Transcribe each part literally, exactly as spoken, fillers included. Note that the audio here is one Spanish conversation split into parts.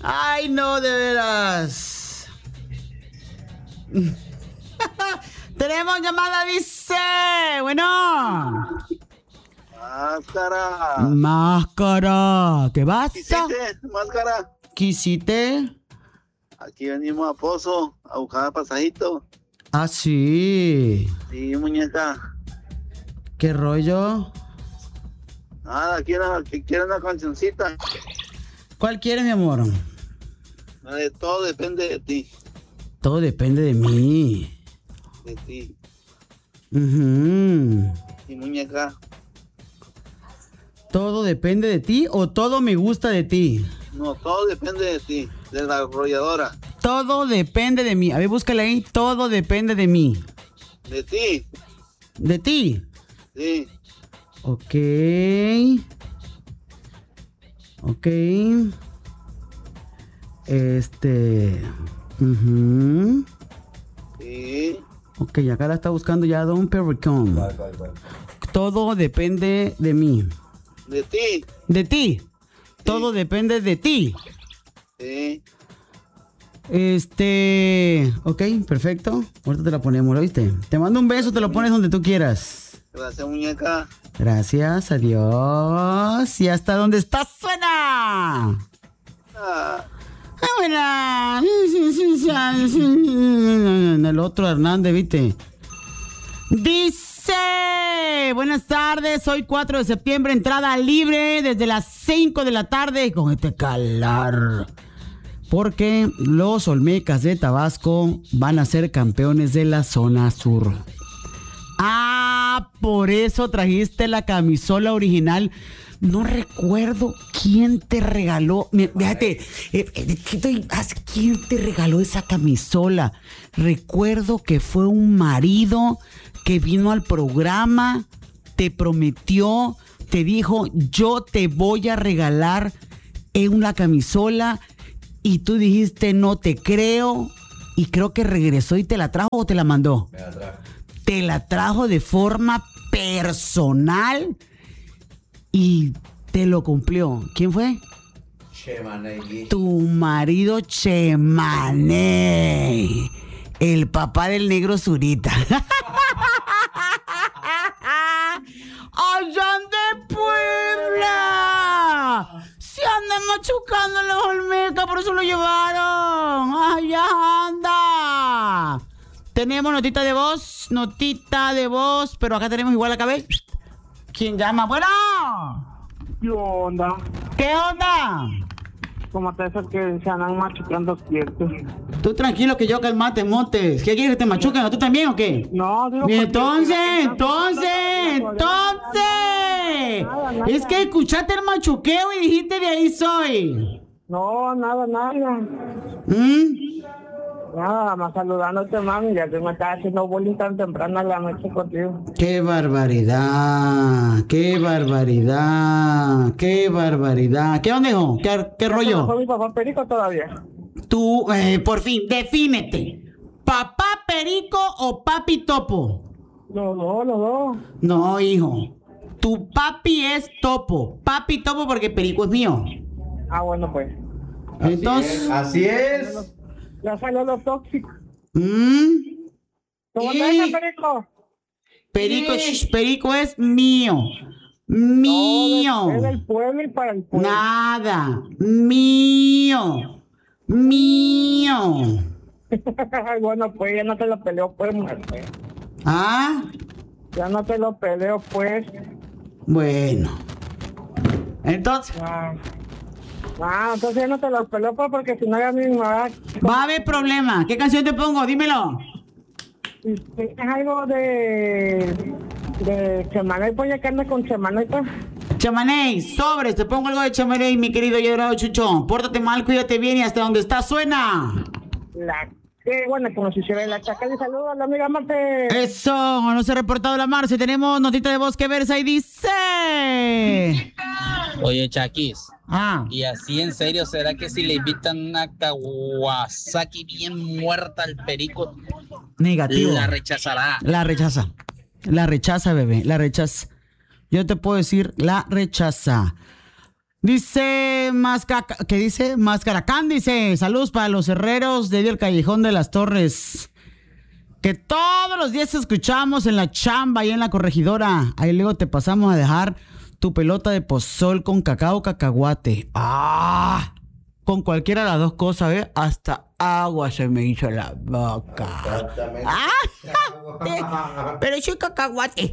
Ay, no, de veras. Tenemos llamada, dice. Bueno. Máscara. Máscara. ¿Qué pasa? ¿Quisiste, máscara? ¿Quisiste? Aquí venimos a Pozo a buscar pasajito. Ah, sí. Sí, muñeca. ¿Qué rollo? Nada, quiero, quiero una cancioncita. ¿Cuál quieres, mi amor? De todo depende de ti. Todo depende de mí. De ti. Uh-huh. Y muñeca. ¿Todo depende de ti o todo me gusta de ti? No, todo depende de ti, de la arrolladora. Todo depende de mí. A ver, búscala ahí. Todo depende de mí. De ti. ¿De ti? Sí. Ok. Ok. Este. Uh-huh. Sí. Ok, acá la está buscando ya Don Perricón. Todo depende de mí. De ti. ¿De ti? Sí. Todo depende de ti. Sí. Este... Ok, perfecto. Ahorita te la ponemos, ¿lo viste? Te mando un beso, te lo pones donde tú quieras. Gracias, muñeca. Gracias, adiós. Y hasta donde estás suena. Ah. El otro Hernández, ¿viste? Dice, buenas tardes, hoy cuatro de septiembre, entrada libre desde las cinco de la tarde con este calor. Porque los Olmecas de Tabasco van a ser campeones de la zona sur. Ah, por eso trajiste la camisola original. No recuerdo quién te regaló. Fíjate, eh, eh, ¿quién te regaló esa camisola? Recuerdo que fue un marido que vino al programa, te prometió, te dijo, yo te voy a regalar una camisola, y tú dijiste, no te creo, y creo que regresó y te la trajo o te la mandó. Me la trajo. Te la trajo de forma personal y te lo cumplió. ¿Quién fue? Chemané. Tu marido Chemané, el papá del negro Zurita. ¡Allá de Puebla! Se andan machucando los Olmecas, por eso lo llevaron. ¡Allá anda! Tenemos notita de voz, notita de voz, pero acá tenemos igual acá, ¿ves? ¿Quién llama? ¡Bueno! ¿Qué onda? ¿Qué onda? ¿Cómo te hace que se andan machucando cierto? Tú tranquilo que yo calmate, Montes. ¿Qué quieres que te machuquen? ¿Tú también o qué? No, digo... Y entonces, entonces, entonces... Nada, nada. Es que escuchaste el machuqueo y dijiste de ahí soy. No, nada, nada. ¿Mm? Nada, más saludándote, mami, ya que me estás haciendo bullying tan temprano a la noche contigo. ¡Qué barbaridad! ¡Qué barbaridad! ¡Qué barbaridad! ¿Qué onda, hijo? ¿Qué, qué rollo? ¿No mi papá Perico todavía? Tú, eh, por fin, defínete. ¿Papá Perico o papi Topo? Los dos, los dos. No, hijo. Tu papi es Topo. Papi Topo porque Perico es mío. Ah, bueno, pues. Entonces... Así es. Así es. Ya salió lo tóxico. ¿Mm? ¿Cómo ¿Y? te ves, Perico? Perico, shh, Perico es mío. Mío. No, es del pueblo y para el pueblo. Nada. Mío. Mío. Bueno, pues ya no te lo peleo, pues, mujer. ¿Ah? Ya no te lo peleo, pues. Bueno. Entonces... Ah. Ah, entonces ya no te lo peleo, pues, porque si no ya mismo va... Va a haber problema. ¿Qué canción te pongo? Dímelo. ¿Tienes algo de... de Chemané, pues, ya que andas con Chemané, pues? Chamané, sobres, te pongo algo de Chamané, mi querido Llorado Chuchón. Pórtate mal, cuídate bien y hasta donde estás suena. La... Qué bueno, como si se ve la chacal y saludos a la amiga Marte. Eso, no se ha reportado la Marce. Tenemos notita de voz que versa y dice... Oye, Chaquis. Ah. Y así en serio, ¿será que si le invitan una Kawasaki bien muerta al Perico, negativo, la rechazará? La rechaza. La rechaza, bebé. La rechaza. Yo te puedo decir, la rechaza. Dice Mascaca, ¿qué dice? Mascaracán dice, saludos para los herreros de el Callejón de las Torres. Que todos los días escuchamos en la chamba y en la corregidora. Ahí luego te pasamos a dejar tu pelota de pozol con cacao cacahuate. ¡Ah! Con cualquiera de las dos cosas, ¿ves? Hasta agua se me hizo la boca. Exactamente. ¡Ah! Pero soy cacahuate.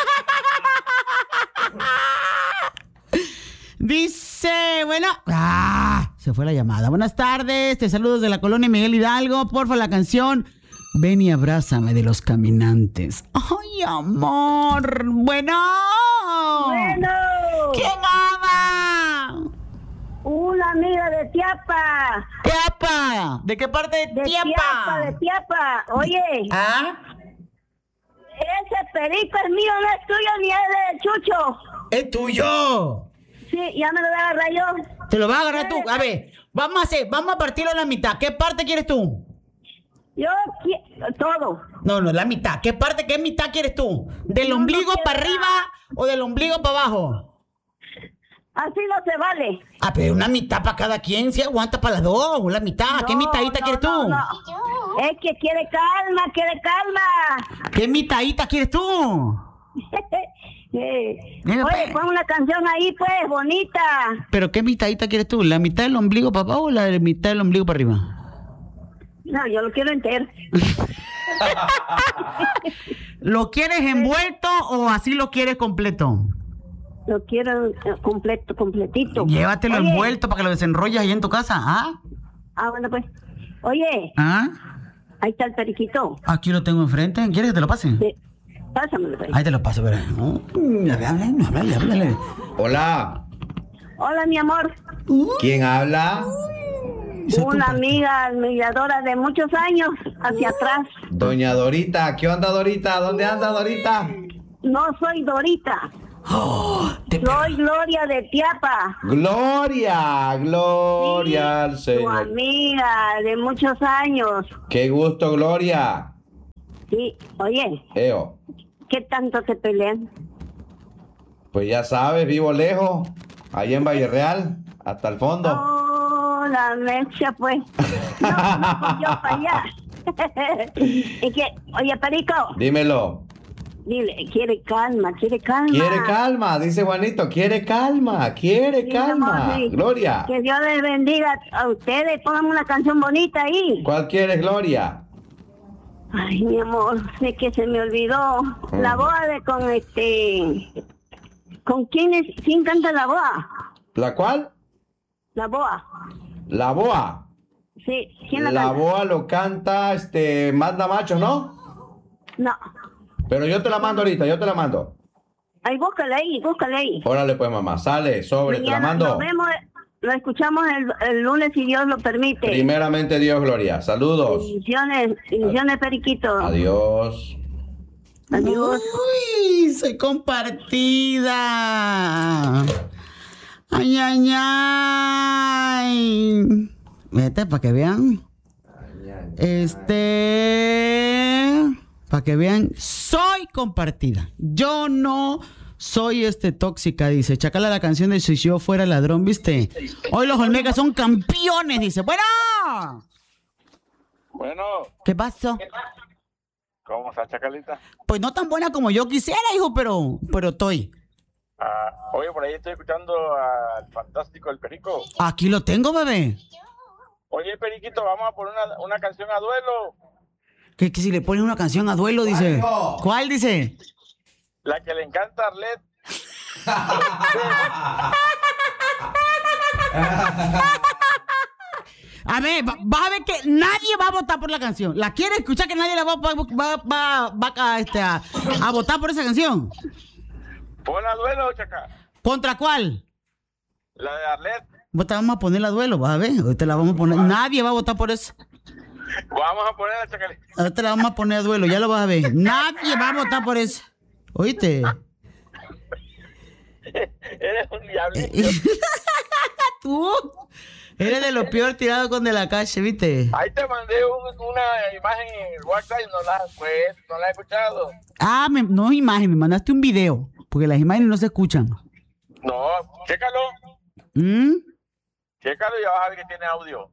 Dice, bueno, ¡ah! Se fue la llamada. Buenas tardes, te saludo desde la colonia Miguel Hidalgo. Porfa, la canción Ven y abrázame de Los Caminantes. ¡Ay, amor! Bueno. Bueno. ¿Quién habla? Una amiga de Tiapa. ¡Tiapa! ¿De qué parte de, De Tiapa? Tiapa, de Tiapa. Oye, ¿Ah? ese perico es mío, no es tuyo ni es de Chucho. ¡Es tuyo! Sí, ya me lo voy a agarrar yo. Te lo vas a agarrar tú. A ver, vamos a hacer, vamos a partirlo a la mitad. ¿Qué parte quieres tú? Yo quiero todo. No, no, la mitad. ¿Qué parte, qué mitad quieres tú? ¿Del No, no ombligo quiero para arriba nada. o del ombligo para abajo? Así no se vale. Ah, pero una mitad para cada quien, si aguanta para las dos, la mitad. ¿Qué No, mitadita no, quieres no, tú? no. Es que quiere calma, quiere calma. ¿Qué mitadita quieres tú? Eh, Mira, Oye, pues. pon una canción ahí, pues, bonita. ¿Pero qué mitadita quieres tú? ¿La mitad del ombligo para abajo o la mitad del ombligo para arriba? No, yo lo quiero entero. ¿Lo quieres envuelto o así lo quieres completo? Lo quiero eh, completo, completito. Llévatelo Oye, envuelto para que lo desenrolles ahí en tu casa, ¿ah? Ah, bueno, pues. Oye, ¿Ah? ahí está el periquito. Aquí lo tengo enfrente. ¿Quieres que te lo pase? Sí. Pásamelo, pues. Ahí te lo paso, pero... Mm, háblale, háblale, háblale. Hola. Hola, mi amor. ¿Quién habla? Soy Una compa- amiga admiradora de muchos años hacia atrás. Doña Dorita. ¿Qué onda, Dorita? ¿Dónde anda, Dorita? No soy Dorita, Oh, te- soy Gloria de Tiapa. Gloria, gloria al Tu Señor. amiga de muchos años. Qué gusto, Gloria. Sí, oye, Eo, ¿qué tanto te pelean? pues ya sabes, vivo lejos, allá en Valle Real, hasta el fondo. Oh, la mecha, pues. No, no, pues yo para allá. ¿Y qué? Oye, Perico, Dímelo. dile, quiere calma, quiere calma. Quiere calma, dice Juanito, quiere calma, quiere Sí, calma. amor, sí. Gloria. Que Dios les bendiga a ustedes. Pónganme una canción bonita ahí. ¿Cuál quieres, Gloria? Ay, mi amor, es que se me olvidó. La boda de con este... ¿Con quién es? ¿Quién canta la boda? ¿La cuál? La boda. La boa. Sí, ¿quién la, La canta? boa lo canta este Manda Macho, ¿no? No. Pero yo te la mando ahorita, yo te la mando. Ay, búscale ahí, búscale ahí. Órale pues, mamá, sale, sobre, te la Mañana mando. Nos vemos, lo escuchamos el, el lunes si Dios lo permite. Primeramente Dios, Gloria. Saludos. Bendiciones, bendiciones, Periquito. Adiós. Adiós. Uy, soy compartida. Ay, ay, ay. Vete, para que vean. Este... Para que vean, soy compartida. Yo no soy este tóxica, dice. Chacala la canción de Si yo fuera ladrón, ¿viste? Hoy los Olmegas son campeones, dice. Bueno. Bueno, ¿Qué pasó? ¿cómo está, Chacalita? Pues no tan buena como yo quisiera, hijo, pero, pero estoy. Ah, oye, por ahí estoy escuchando al fantástico El Perico. Aquí lo tengo, bebé. Oye, Periquito, vamos a poner una, una canción a duelo. Que, que si le pones una canción a duelo, dice. no? ¿Cuál, dice? La que le encanta a Arlet. A ver, va- vas a ver que nadie va a votar por la canción. ¿La quiere escuchar que nadie la va, va, va, va, va a, este, a, a votar por esa canción? Pon a duelo, Chaca. ¿Contra cuál? La de Arlet. Vos te vamos a poner a duelo, vas a ver. Ahorita la vamos a poner. Nadie va a votar por eso. Vamos a poner a Chacalita. Ahorita la vamos a poner a duelo, ya lo vas a ver. Nadie va a votar por eso. ¿Oíste? Eres un diablito. Tú eres de lo peor tirado con de la calle, ¿viste? Ahí te mandé un- una imagen en WhatsApp y no la, pues, no la he escuchado. Ah, me- no es imagen, me mandaste un video. Porque las imágenes no se escuchan. No, chécalo. ¿Mm? Chécalo y ya vas a ver que tiene audio.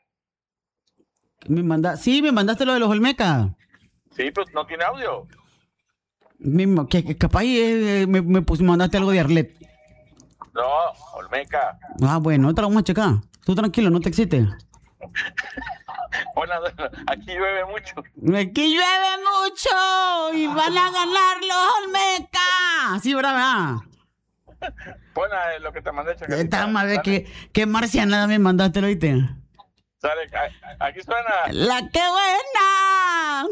Me manda... Sí, me mandaste lo de los Olmeca. Sí, pero no tiene audio. Mismo, que, que capaz eh, me, me pus- mandaste algo de Arlet. No, Olmeca. Ah, bueno, otra vamos a checar. Tú tranquilo, no te excites. Bueno, aquí llueve mucho. Aquí llueve mucho y van a ganar los Olmeca. Sí, ¿verdad? ¿verdad? Pon eh, lo que te mandé, Chacalita. Esta madre, Sale- que, que marcianada me mandaste, ¿lo oíste? sale, a- aquí suena. ¡La que buena!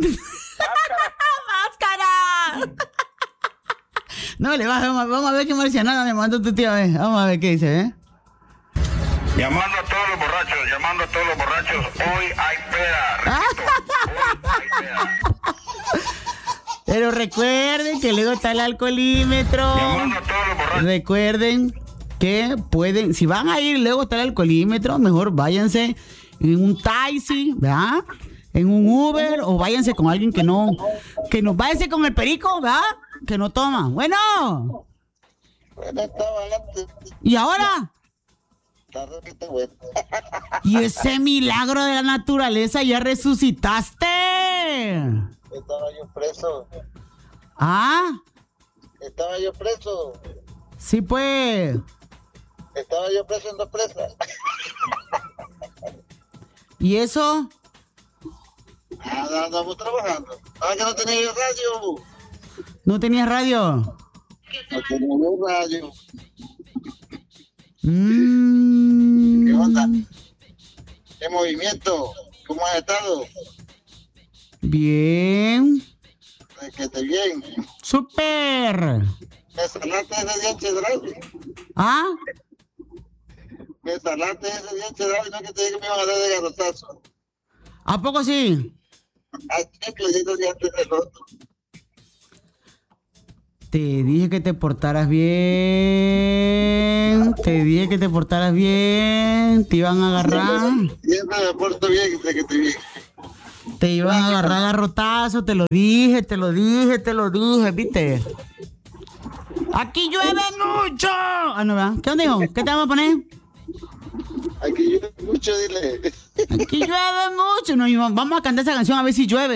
¡Máscara! No, le vas, vamos, vamos a ver qué marcianada me mandó tu tío, a ver. Vamos a ver qué dice, ¿eh? Llamando a todos los borrachos, llamando a todos los borrachos, hoy hay peda, repito, hoy hay peda. Pero recuerden que luego está el alcoholímetro. Llamando a todos los borrachos. Recuerden que pueden, si van a ir, luego está el alcoholímetro, mejor váyanse en un taxi, ¿verdad? En un Uber, o váyanse con alguien que no, que no, váyanse con el perico, ¿verdad? Que no toma. Bueno. Bueno, estaba adelante. ¿Y ahora? Está repito, bueno. Y ese milagro de la naturaleza, ya resucitaste. Estaba yo preso. Ah, Estaba yo preso. sí pues. Estaba yo preso en dos presas. ¿Y eso? Ah, andamos trabajando. Ah, que no tenía yo radio. ¿No tenías radio? No tenía yo radio. Mm. ¿Qué onda? ¿Qué movimiento? ¿Cómo has estado? Bien. Eh, Que esté bien. Súper. Me salaste ese diente drive. ¿Ah? Me salaste ese diente drive, no que te dije que me iban a dar de garrotazo. ¿A poco sí? Ay, chico, ya no dientes de otro. Te dije que te portaras bien. Te dije que te portaras bien. Te iban a agarrar. Siempre me porto bien, sé que estoy bien. Te iban a agarrar a garrotazo. Te lo dije, te lo dije, te lo dije, ¿viste? ¡Aquí llueve mucho! Ah, no, ¿verdad? ¿Qué onda, hijo? ¿Qué te vamos a poner? Aquí llueve mucho, dile. Aquí llueve mucho. No, vamos a cantar esa canción a ver si llueve.